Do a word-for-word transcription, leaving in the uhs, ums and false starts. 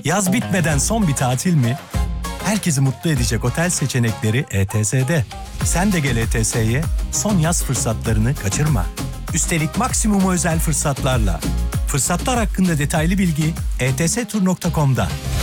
Yaz bitmeden son bir tatil mi? Herkesi mutlu edecek otel seçenekleri E T S'de. Sen de gel E T S'ye, son yaz fırsatlarını kaçırma. Üstelik maksimum özel fırsatlarla. Fırsatlar hakkında detaylı bilgi e t s tur nokta com'da.